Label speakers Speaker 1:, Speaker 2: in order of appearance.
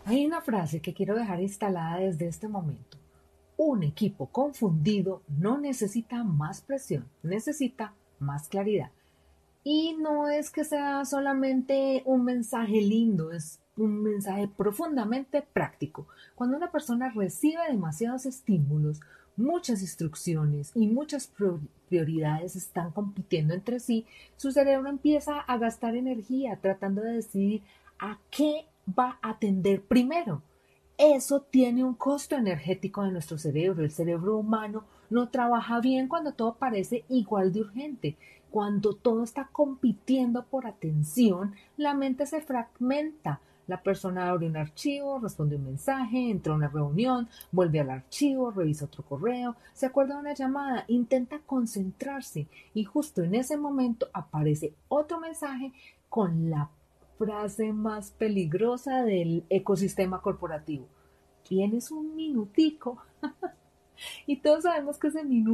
Speaker 1: Hay una frase que quiero dejar instalada desde este momento. Un equipo confundido no necesita más presión, necesita más claridad. Y no es que sea solamente un mensaje lindo, es un mensaje profundamente práctico. Cuando una persona recibe demasiados estímulos, muchas instrucciones y muchas prioridades están compitiendo entre sí, su cerebro empieza a gastar energía tratando de decidir a qué va a atender primero. Eso tiene un costo energético de nuestro cerebro. El cerebro humano no trabaja bien cuando todo parece igual de urgente. Cuando todo está compitiendo por atención, la mente se fragmenta. La persona abre un archivo, responde un mensaje, entra a una reunión, vuelve al archivo, revisa otro correo, se acuerda de una llamada, intenta concentrarse y justo en ese momento aparece otro mensaje con la frase más peligrosa del ecosistema corporativo. Tienes un minutico y todos sabemos que ese minuto